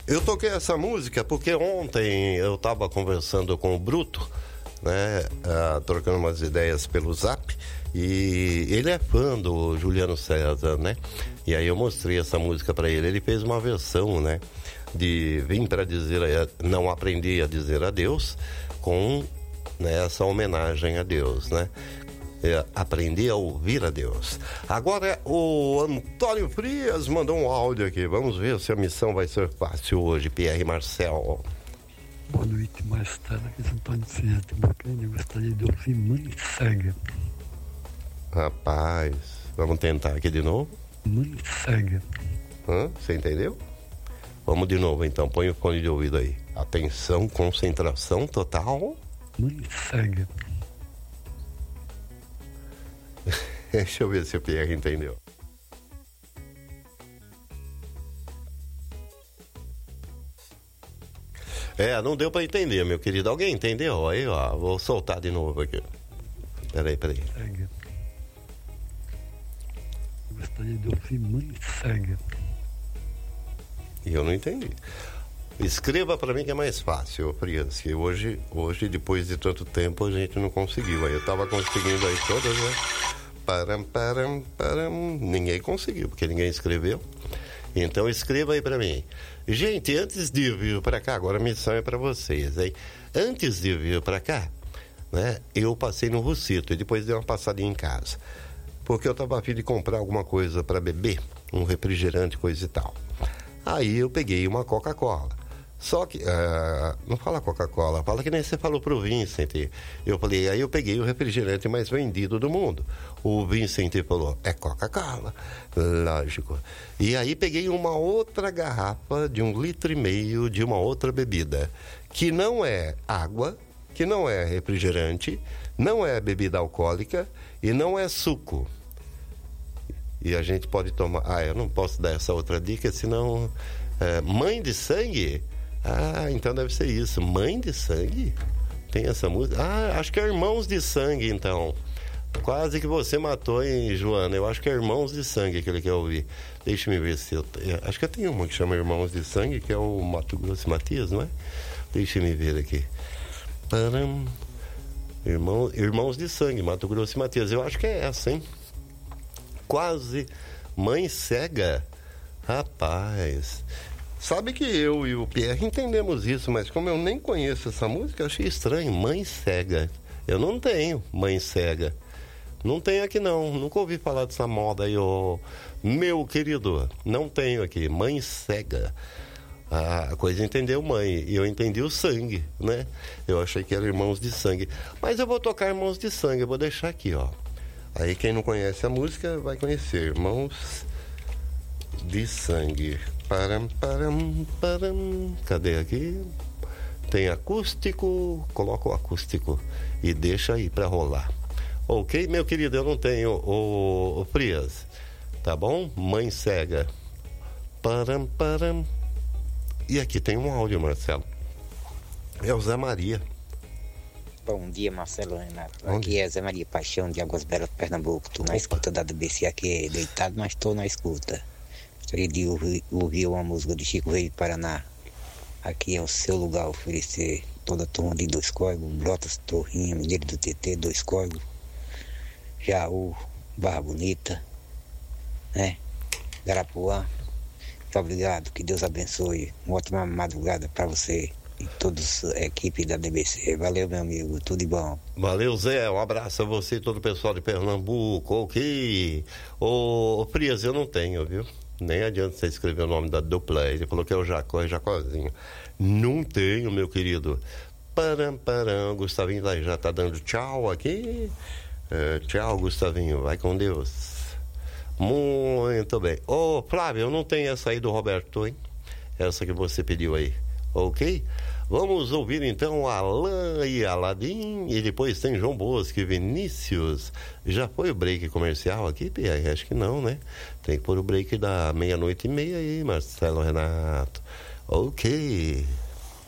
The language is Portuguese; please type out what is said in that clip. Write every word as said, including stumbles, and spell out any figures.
Eu toquei essa música porque ontem eu estava conversando com o Bruto, né, uh, trocando umas ideias pelo Zap, e ele é fã do Juliano César, né? E aí eu mostrei essa música para ele. Ele fez uma versão, né, de Vim para dizer, não aprendi a dizer adeus, com, né, essa homenagem a Deus, né? É, aprendi a ouvir a Deus. Agora o Antônio Frias mandou um áudio aqui. Vamos ver se a missão vai ser fácil hoje, Pierre Marcel. Boa noite, Marcelo. Aqui é Antônio Frias de Bacana. Eu gostaria de ouvir Mãe Cega. Rapaz, vamos tentar aqui de novo? Mãe Cega. Hã? Você entendeu? Vamos de novo então, põe o fone de ouvido aí. Atenção, concentração total. Mãe Cega. Deixa eu ver se o Pierre entendeu. É, não deu pra entender, meu querido. Alguém entendeu? Aí, ó, vou soltar de novo aqui. Peraí, peraí. Cega. Eu gostaria de ouvir Mãe Cega. E eu não entendi. Escreva pra mim que é mais fácil, Frias, que hoje, hoje, depois de tanto tempo, a gente não conseguiu. Aí eu tava conseguindo aí todas, né? Param, param, param. Ninguém conseguiu, porque ninguém escreveu. Então escreva aí pra mim. Gente, antes de vir pra cá, agora a missão é pra vocês, hein? Antes de vir pra cá, né, eu passei no Russito e depois dei uma passadinha em casa. Porque eu tava a fim de comprar alguma coisa pra beber, um refrigerante, coisa e tal. Aí eu peguei uma Coca-Cola. Só que, uh, não fala Coca-Cola, fala que nem você falou pro Vincent. Eu falei, aí eu peguei o refrigerante mais vendido do mundo. O Vincent falou, é Coca-Cola. Lógico. E aí peguei uma outra garrafa de um litro e meio de uma outra bebida, que não é água, que não é refrigerante, não é bebida alcoólica e não é suco. E a gente pode tomar... Ah, eu não posso dar essa outra dica, senão... É, mãe de sangue? Ah, então deve ser isso. Mãe de sangue? Tem essa música? Ah, acho que é Irmãos de Sangue, então. Quase que você matou, hein, Joana? Eu acho que é Irmãos de Sangue que ele quer ouvir. Deixa-me ver se eu... Acho que tem uma que chama Irmãos de Sangue, que é o Mato Grosso e Matias, não é? Deixa-me ver aqui. Param. Irmão, Irmãos de Sangue, Mato Grosso e Matias. Eu acho que é essa, hein? Quase. Mãe Cega. Rapaz... Sabe que eu e o Pierre entendemos isso, mas como eu nem conheço essa música, eu achei estranho. Mãe Cega. Eu não tenho Mãe Cega. Não tenho aqui não. Nunca ouvi falar dessa moda aí, ô... Meu querido, não tenho aqui. Mãe Cega. A coisa entendeu mãe. E eu entendi o sangue, né? Eu achei que era Irmãos de Sangue. Mas eu vou tocar Irmãos de Sangue. Eu vou deixar aqui, ó. Aí quem não conhece a música vai conhecer. Irmãos de Sangue. Param, param, param. Cadê aqui? Tem acústico, coloca o acústico e deixa aí pra rolar. Ok, meu querido, eu não tenho o, o Frias, tá bom? Mãe Cega. Param, param. E aqui tem um áudio, Marcelo. É o Zé Maria. Bom dia, Marcelo Renato. Onde? Aqui é Zé Maria Paixão de Águas Belas, Pernambuco. Tô na Opa. escuta da D B C aqui, deitado, mas tô na escuta. Gostaria de ouvir, ouvir uma música de Chico Rei Paraná. Aqui é o seu lugar, oferecer toda a turma de Dois Córregos, Brotas, Torrinha, Mineiro do T T, Dois Córregos, Jaú, Barra Bonita, né? Garapuã. Muito obrigado, que Deus abençoe. Uma ótima madrugada para você e toda a equipe da D B C. Valeu, meu amigo, tudo de bom. Valeu, Zé, um abraço a você e todo o pessoal de Pernambuco, ok? Ô, Frias, eu não tenho, viu? Nem adianta você escrever o nome da dupla. Ele falou que é o Jacó e Jacozinho. Não tenho, meu querido. Param, param. Gustavinho já tá dando tchau aqui. É, tchau, Gustavinho. Vai com Deus. Muito bem. Ô, Flávio, eu não tenho essa aí do Roberto, hein? Essa que você pediu aí. Ok? Vamos ouvir então Alain e Aladim. E depois tem João Bosco e Vinícius. Já foi o break comercial aqui, Pierre? Acho que não, né? Tem que pôr o break da meia-noite e meia aí, Marcelo Renato. Ok.